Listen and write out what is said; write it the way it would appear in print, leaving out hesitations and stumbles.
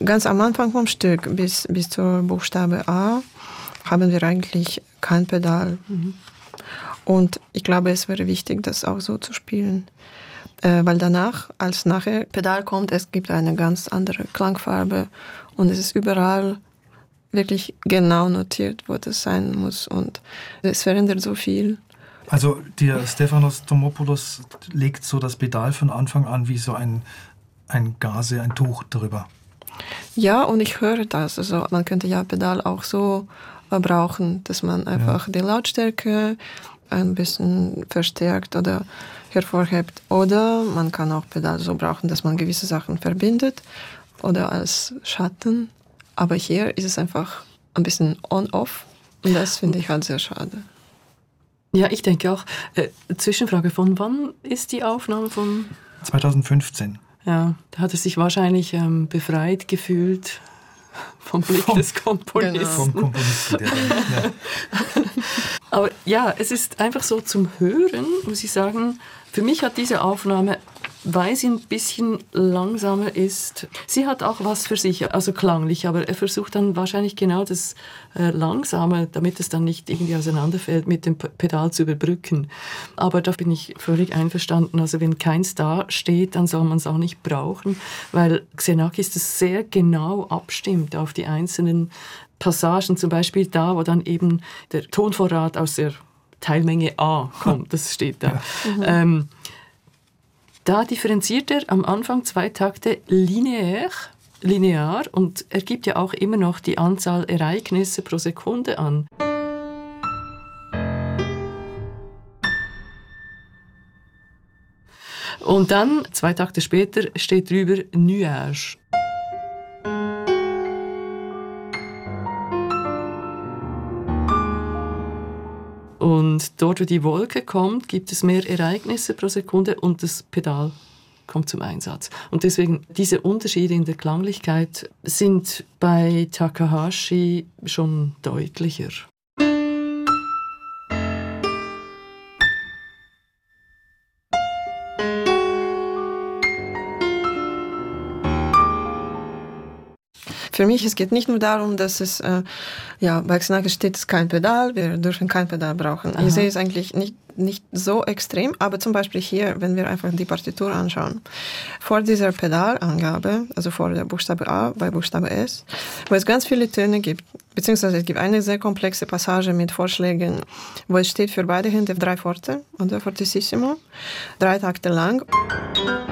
Ganz am Anfang vom Stück bis zur Buchstabe A haben wir eigentlich kein Pedal. Und ich glaube, es wäre wichtig, das auch so zu spielen. Weil danach, als nachher Pedal kommt, es gibt eine ganz andere Klangfarbe und es ist überall wirklich genau notiert, wo das sein muss. Und es verändert so viel. Also der Stefanos Tomopoulos legt so das Pedal von Anfang an wie so ein Gaze, ein Tuch drüber. Ja, und ich höre das. Also man könnte ja Pedal auch so brauchen, dass man einfach die Lautstärke ein bisschen verstärkt oder hervorhebt. Oder man kann auch Pedal so brauchen, dass man gewisse Sachen verbindet oder als Schatten. Aber hier ist es einfach ein bisschen on-off und das finde ich halt sehr schade. Ja, ich denke auch. Zwischenfrage, von wann ist die Aufnahme von? 2015. Ja, da hat er sich wahrscheinlich befreit gefühlt vom Blick des Komponisten. Genau. Vom Komponisten, ja. Aber ja, es ist einfach so zum Hören, muss ich sagen, für mich hat diese Aufnahme, weil sie ein bisschen langsamer ist, sie hat auch was für sich, also klanglich, aber er versucht dann wahrscheinlich genau das Langsame, damit es dann nicht irgendwie auseinanderfällt, mit dem Pedal zu überbrücken. Aber da bin ich völlig einverstanden. Also wenn keins da steht, dann soll man es auch nicht brauchen, weil Xenakis das sehr genau abstimmt auf die einzelnen Passagen, zum Beispiel da, wo dann eben der Tonvorrat aus der Teilmenge A kommt, das steht da. Da differenziert er am Anfang 2 Takte linear, und er gibt ja auch immer noch die Anzahl Ereignisse pro Sekunde an. Und dann, 2 Takte später, steht drüber Nuage. Und dort, wo die Wolke kommt, gibt es mehr Ereignisse pro Sekunde und das Pedal kommt zum Einsatz. Und deswegen, diese Unterschiede in der Klanglichkeit sind bei Takahashi schon deutlicher. Für mich, es geht nicht nur darum, dass es, bei Xenakis steht es kein Pedal, wir dürfen kein Pedal brauchen. Ich sehe es eigentlich nicht so extrem, aber zum Beispiel hier, wenn wir einfach die Partitur anschauen, vor dieser Pedalangabe, also vor der Buchstabe A bei Buchstabe S, wo es ganz viele Töne gibt, beziehungsweise es gibt eine sehr komplexe Passage mit Vorschlägen, wo es steht für beide Hände 3 Forte und der Fortissimo, 3 Takte lang.